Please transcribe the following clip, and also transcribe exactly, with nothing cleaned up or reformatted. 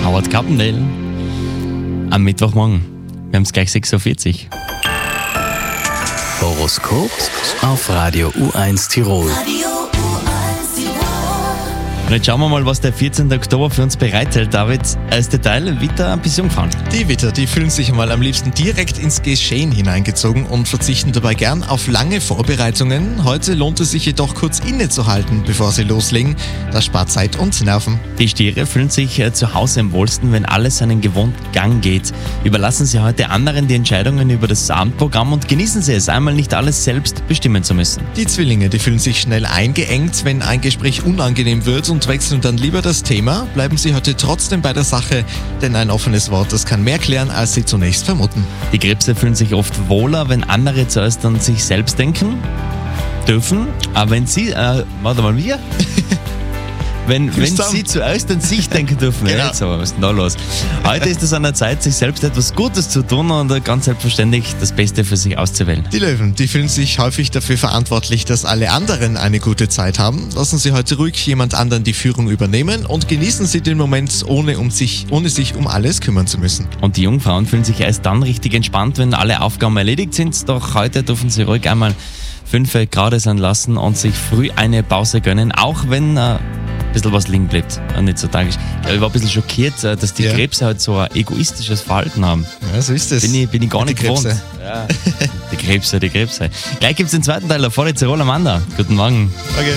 Howard Carpendale. Am Mittwochmorgen. Wir haben es gleich sechs Uhr vierzig. Horoskop auf Radio U eins Tirol. Und jetzt schauen wir mal, was der vierzehnten Oktober für uns bereithält. David, als Detail Witter ein bisschen umgefahren. Die Witter, die fühlen sich einmal am liebsten direkt ins Geschehen hineingezogen und verzichten dabei gern auf lange Vorbereitungen. Heute lohnt es sich jedoch kurz innezuhalten, bevor sie loslegen. Das spart Zeit und Nerven. Die Stiere fühlen sich äh, zu Hause am wohlsten, wenn alles seinen gewohnten Gang geht. Überlassen Sie heute anderen die Entscheidungen über das Abendprogramm und genießen Sie es, einmal nicht alles selbst bestimmen zu müssen. Die Zwillinge, die fühlen sich schnell eingeengt, wenn ein Gespräch unangenehm wird und wechseln dann lieber das Thema. Bleiben Sie heute trotzdem bei der Sache, denn ein offenes Wort, das kann mehr klären, als Sie zunächst vermuten. Die Krebse fühlen sich oft wohler, wenn andere zuerst an sich selbst denken dürfen. Aber wenn Sie, äh, warte mal, wir? Wenn, wenn Sie zuerst an sich denken dürfen, Genau. ja, so, was ist denn da los? Heute ist es an der Zeit, sich selbst etwas Gutes zu tun und ganz selbstverständlich das Beste für sich auszuwählen. Die Löwen, die fühlen sich häufig dafür verantwortlich, dass alle anderen eine gute Zeit haben. Lassen Sie heute ruhig jemand anderen die Führung übernehmen und genießen Sie den Moment, ohne, um sich, ohne sich um alles kümmern zu müssen. Und die Jungfrauen fühlen sich erst dann richtig entspannt, wenn alle Aufgaben erledigt sind. Doch heute dürfen Sie ruhig einmal fünf Grad sein lassen und sich früh eine Pause gönnen, auch wenn äh, ein bisschen was liegen bleibt und nicht so tragisch. Ich war ein bisschen schockiert, äh, dass die Ja. Krebse halt so ein egoistisches Verhalten haben. Ja, so ist es. Bin ich, bin ich gar Die nicht gewohnt. Krebse. Ja. Die Krebse, die Krebse. Gleich gibt es den zweiten Teil der Volle Tirol Amanda. Guten Morgen. Okay.